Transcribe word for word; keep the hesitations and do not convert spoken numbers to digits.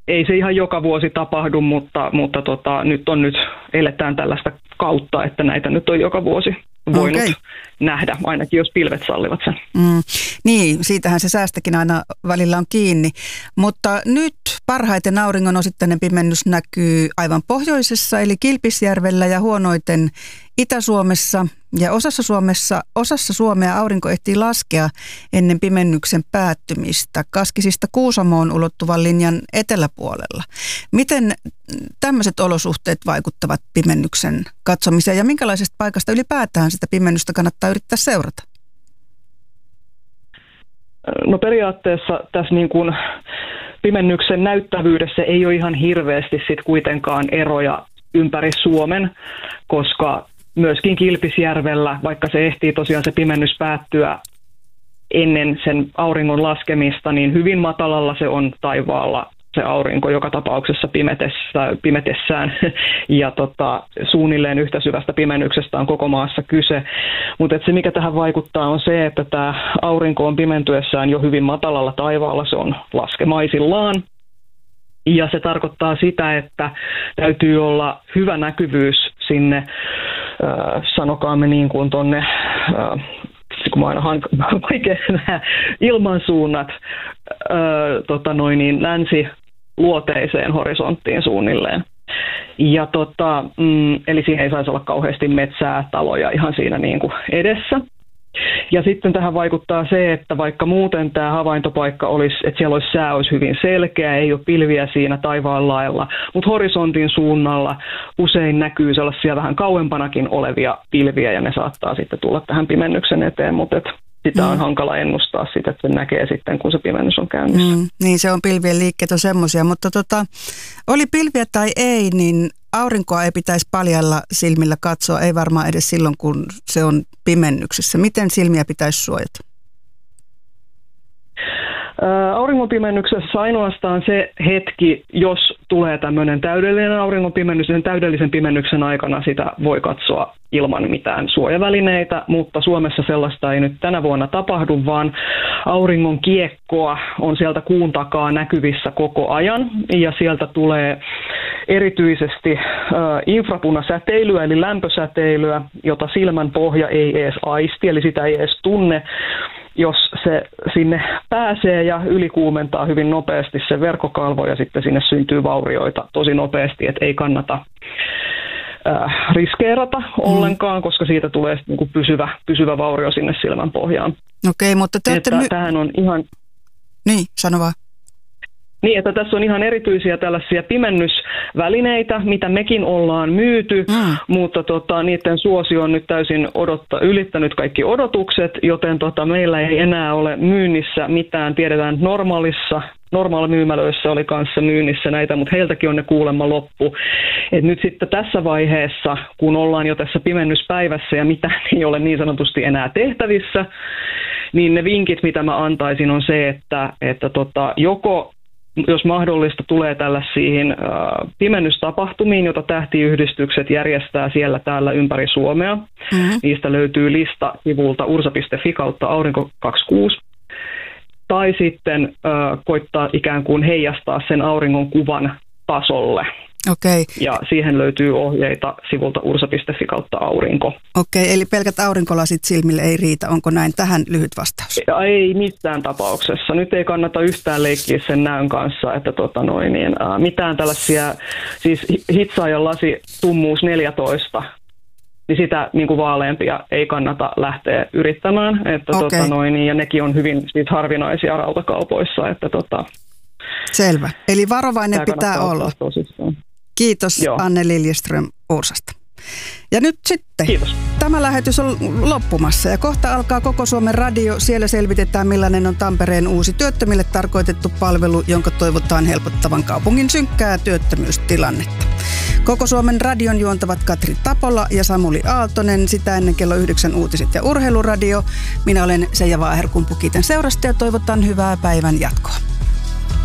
ei se ihan joka vuosi tapahdu, mutta, mutta tota, nyt on nyt, eletään tällaista kautta, että näitä nyt on joka vuosi voinut okay. nähdä, ainakin jos pilvet sallivat sen. Mm, niin, siitähän se säästäkin aina välillä on kiinni. Mutta nyt parhaiten auringon osittainen pimennys näkyy aivan pohjoisessa, eli Kilpisjärvellä ja huonoiten Itä-Suomessa ja osassa, Suomessa, osassa Suomea aurinko ehtii laskea ennen pimennyksen päättymistä Kaskisista Kuusamoon ulottuvan linjan eteläpuolella. Miten tämmöiset olosuhteet vaikuttavat pimennyksen katsomiseen ja minkälaisesta paikasta ylipäätään sitä pimennystä kannattaa yrittää seurata? No periaatteessa tässä niin kuin pimennyksen näyttävyydessä ei ole ihan hirveästi sit kuitenkaan eroja ympäri Suomen, koska myöskin Kilpisjärvellä, vaikka se ehtii tosiaan se pimennys päättyä ennen sen auringon laskemista, niin hyvin matalalla se on taivaalla se aurinko joka tapauksessa pimetessä, pimetessään. Ja tota, suunnilleen yhtä syvästä pimennyksestä on koko maassa kyse. Mutta se, mikä tähän vaikuttaa, on se, että tämä aurinko on pimentyessään jo hyvin matalalla taivaalla. Se on laskemaisillaan. Ja se tarkoittaa sitä, että täytyy olla hyvä näkyvyys sinne, äh, sanokaamme niin kuin tuonne, äh, kun mä aina hank- vaikea nämä ilmansuunnat, äh, tota noin, niin länsi-luoteiseen horisonttiin suunnilleen. Ja tota, mm, eli siihen ei saisi olla kauheasti metsää, taloja ihan siinä niin kuin edessä. Ja sitten tähän vaikuttaa se, että vaikka muuten tämä havaintopaikka olisi, että siellä olisi sää olisi hyvin selkeä, ei ole pilviä siinä taivaan laella, mutta horisontin suunnalla usein näkyy sellaisia vähän kauempanakin olevia pilviä ja ne saattaa sitten tulla tähän pimennyksen eteen, mutta sitä on mm. hankala ennustaa sitä, että se näkee sitten, kun se pimennys on käynnissä. Mm, niin se on pilvien liikkeet on semmoisia, mutta tota, oli pilviä tai ei, niin aurinkoa ei pitäisi paljalla silmillä katsoa, ei varmaan edes silloin, kun se on pimennyksessä. Miten silmiä pitäisi suojata? Auringonpimennyksessä ainoastaan se hetki, jos tulee tämmöinen täydellinen auringonpimennys, sen täydellisen pimennyksen aikana sitä voi katsoa ilman mitään suojavälineitä, mutta Suomessa sellaista ei nyt tänä vuonna tapahdu, vaan auringon kiekkoa on sieltä kuun takaa näkyvissä koko ajan ja sieltä tulee erityisesti äh, infrapunasäteilyä eli lämpösäteilyä, jota silmän pohja ei edes aisti, eli sitä ei edes tunne. Jos se sinne pääsee ja ylikuumentaa hyvin nopeasti se verkkokalvo ja sitten sinne syntyy vaurioita tosi nopeasti, että ei kannata äh, riskeerata ollenkaan, koska siitä tulee niin kuin pysyvä, pysyvä vaurio sinne silmän pohjaan. Okei, mutta te olette... My- tähän on ihan... Niin, sano vaan. Niin, että tässä on ihan erityisiä tällaisia pimennysvälineitä, mitä mekin ollaan myyty, mm. mutta tota, niiden suosio on nyt täysin odotta, ylittänyt kaikki odotukset, joten tota, meillä ei enää ole myynnissä mitään. Tiedetään normaalissa, normaalimyymälöissä oli kanssa myynnissä näitä, mutta heiltäkin on ne kuulemma loppu. Et nyt sitten tässä vaiheessa, kun ollaan jo tässä pimennyspäivässä ja mitä ei ole niin sanotusti enää tehtävissä, niin ne vinkit, mitä mä antaisin, on se, että, että tota, joko jos mahdollista, tulee tällaisiin äh, pimennystapahtumiin, jota tähtiyhdistykset järjestää siellä täällä ympäri Suomea. Mm-hmm. Niistä löytyy lista sivulta ursa piste fi kautta aurinko kaksikymmentäkuusi. Tai sitten äh, koittaa ikään kuin heijastaa sen auringon kuvan tasolle. Okei. Ja siihen löytyy ohjeita sivulta ursa piste fi kautta aurinko. Okei, eli pelkät aurinkolasit silmille ei riitä. Onko näin? Tähän lyhyt vastaus. Ei missään tapauksessa. Nyt ei kannata yhtään leikkiä sen näön kanssa, että tota noin, niin, ää, mitään tällaisia, siis hitsaajan lasi tummuus neljätoista, niin sitä niin kuin vaaleampia ei kannata lähteä yrittämään. Että, tota noin, ja nekin on hyvin siis harvinaisia rautakaupoissa. Että, tota, selvä. Eli varovainen pitää olla. Tosissaan. Kiitos. Joo. Anne Liljeström Ursasta. Ja nyt sitten Kiitos. Tämä lähetys on loppumassa ja kohta alkaa Koko Suomen radio. Siellä selvitetään, millainen on Tampereen uusi työttömille tarkoitettu palvelu, jonka toivotaan helpottavan kaupungin synkkää työttömyystilannetta. Koko Suomen radion juontavat Katri Tapola ja Samuli Aaltonen. Sitä ennen kello yhdeksän uutiset ja urheiluradio. Minä olen Seija Vaaherkumpu. Kiitän seurasta ja toivotan hyvää päivän jatkoa.